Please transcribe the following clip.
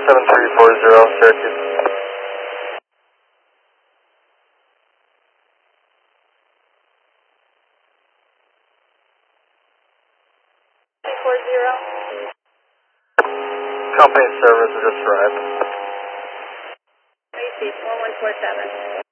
7340, Syracuse. Company servers have just arrived. AC 4147.